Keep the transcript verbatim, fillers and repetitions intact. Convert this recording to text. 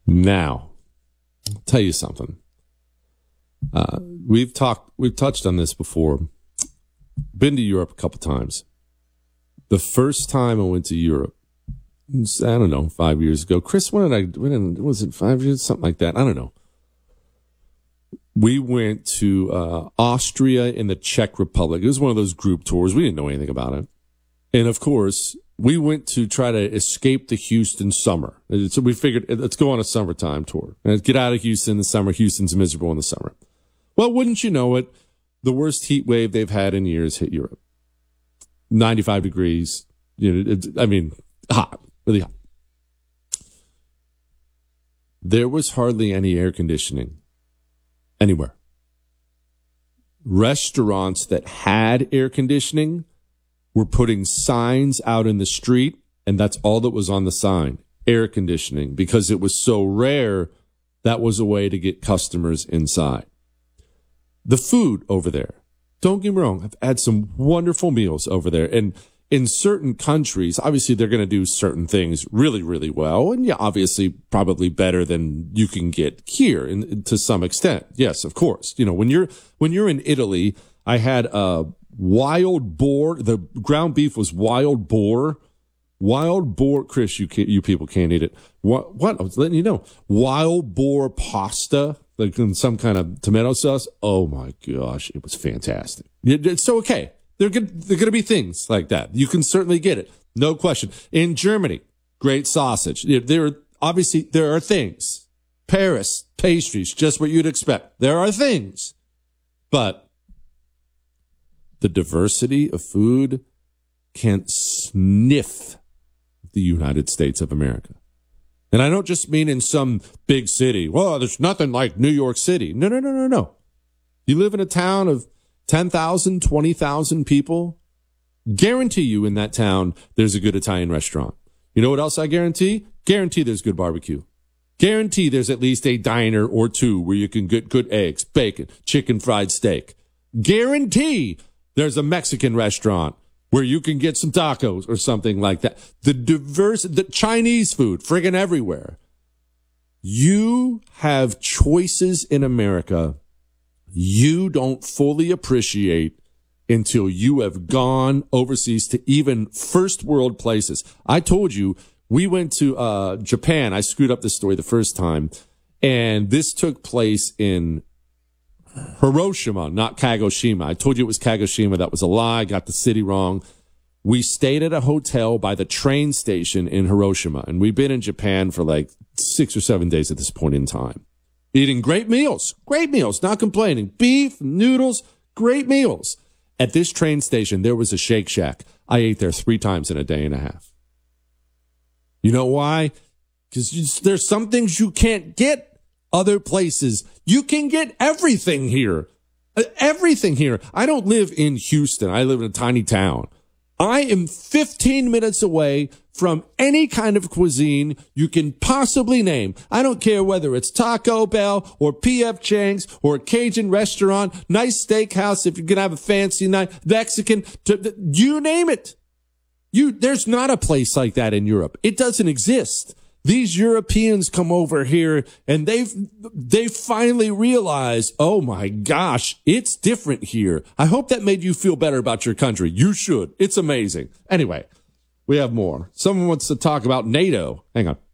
Now, I'll tell you something. Uh, we've talked, we've touched on this before. Been to Europe a couple times. The first time I went to Europe, I don't know, five years ago. Chris, when did I, when did, was it five years? Something like that. I don't know. We went to uh, Austria and the Czech Republic. It was one of those group tours. We didn't know anything about it. And of course, we went to try to escape the Houston summer. So we figured, let's go on a summertime tour. And get out of Houston in the summer. Houston's miserable in the summer. Well, wouldn't you know it, the worst heat wave they've had in years hit Europe. ninety-five degrees. You know, it, I mean, hot, really hot. There was hardly any air conditioning anywhere. Restaurants that had air conditioning were putting signs out in the street, and that's all that was on the sign, air conditioning, because it was so rare. That was a way to get customers inside. The food over there, don't get me wrong, I've had some wonderful meals over there. And in certain countries, obviously they're going to do certain things really, really well. And yeah, obviously probably better than you can get here in, to some extent. Yes, of course. You know, when you're, when you're in Italy, I had a wild boar. The ground beef was wild boar. Wild boar, Chris, you can't, you people can't eat it. What, what? I was letting you know. Wild boar pasta, like in some kind of tomato sauce. Oh my gosh, it was fantastic. It's so okay. There are going to be things like that. You can certainly get it. No question. In Germany, great sausage. There are, obviously, there are things. Paris, pastries, just what you'd expect. There are things. But the diversity of food can't sniff the United States of America. And I don't just mean in some big city. Well, there's nothing like New York City. No, no, no, no, no. You live in a town of ten thousand, twenty thousand people. Guarantee you in that town, there's a good Italian restaurant. You know what else I guarantee? Guarantee there's good barbecue. Guarantee there's at least a diner or two where you can get good eggs, bacon, chicken fried steak. Guarantee there's a Mexican restaurant where you can get some tacos or something like that. The diverse, the Chinese food, friggin' everywhere. You have choices in America you don't fully appreciate until you have gone overseas to even first world places. I told you, we went to uh, Japan. I screwed up this story the first time. And this took place in Hiroshima, not Kagoshima. I told you it was Kagoshima. That was a lie. I got the city wrong. We stayed at a hotel by the train station in Hiroshima. And we've been in Japan for like six or seven days at this point in time. Eating great meals, great meals, not complaining. Beef, noodles, great meals. At this train station, there was a Shake Shack. I ate there three times in a day and a half. You know why? Because there's some things you can't get other places. You can get everything here. Everything here. I don't live in Houston. I live in a tiny town. I am fifteen minutes away from any kind of cuisine you can possibly name. I don't care whether it's Taco Bell or P F Chang's or a Cajun restaurant, nice steakhouse if you're going to have a fancy night, Mexican, to, you name it. You, there's not a place like that in Europe. It doesn't exist. These Europeans come over here and they've, they finally realized, oh my gosh, it's different here. I hope that made you feel better about your country. You should. It's amazing. Anyway, we have more. Someone wants to talk about NATO. Hang on.